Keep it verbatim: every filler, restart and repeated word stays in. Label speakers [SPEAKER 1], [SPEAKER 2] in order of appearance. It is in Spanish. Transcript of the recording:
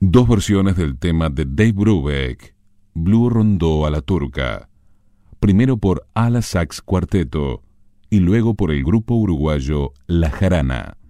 [SPEAKER 1] Dos versiones del tema de Dave Brubeck, Blue Rondó a la Turca, primero por Ala Sax Cuarteto y luego por el grupo uruguayo La Jarana.